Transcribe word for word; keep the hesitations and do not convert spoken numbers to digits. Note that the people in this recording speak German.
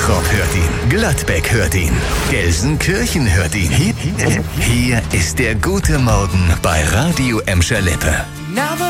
Bottrop hört ihn, Gladbeck hört ihn, Gelsenkirchen hört ihn. Hier, hier ist der gute Morgen bei Radio Emscher Lippe. Now the